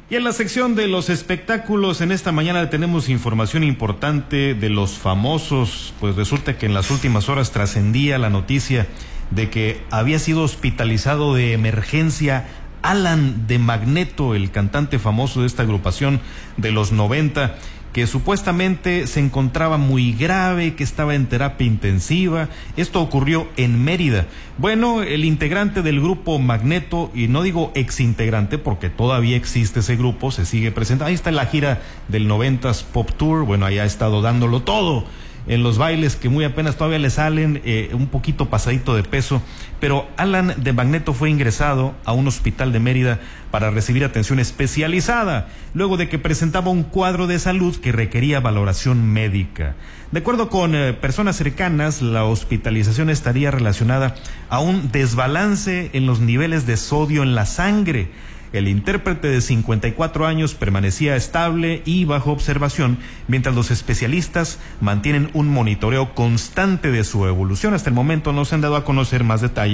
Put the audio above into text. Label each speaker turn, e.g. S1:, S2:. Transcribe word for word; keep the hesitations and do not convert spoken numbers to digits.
S1: Y en la sección de los espectáculos, en esta mañana tenemos información importante de los famosos. Pues resulta que en las últimas horas trascendía la noticia de que había sido hospitalizado de emergencia Alan de Magneto, el cantante famoso de esta agrupación de los noventa, que supuestamente se encontraba muy grave, que estaba en terapia intensiva. Esto ocurrió en Mérida. Bueno, el integrante del grupo Magneto, y no digo exintegrante porque todavía existe ese grupo, se sigue presentando. Ahí está en la gira del noventas Pop Tour. Bueno, ahí ha estado dándolo todo en los bailes que muy apenas todavía le salen, eh, un poquito pasadito de peso, pero Alan de Magneto fue ingresado a un hospital de Mérida para recibir atención especializada, luego de que presentaba un cuadro de salud que requería valoración médica. De acuerdo con eh, personas cercanas, la hospitalización estaría relacionada a un desbalance en los niveles de sodio en la sangre. El intérprete de cincuenta y cuatro años permanecía estable y bajo observación, mientras los especialistas mantienen un monitoreo constante de su evolución. Hasta el momento no se han dado a conocer más detalles